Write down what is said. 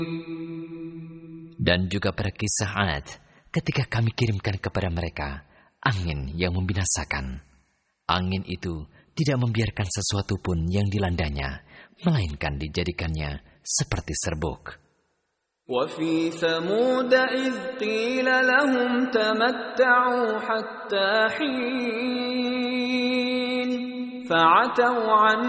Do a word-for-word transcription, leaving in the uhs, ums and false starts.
Dan juga pada kisah Ad, ketika kami kirimkan kepada mereka angin yang membinasakan. Angin itu tidak membiarkan sesuatu pun yang dilandanya, melainkan dijadikannya seperti serbuk. وَفِي ثَمُودَ إِذْ قِيلَ لَهُمْ تَمَتَّعُوا حَتَّى حِينٍ فَعَتَوْا عَنْ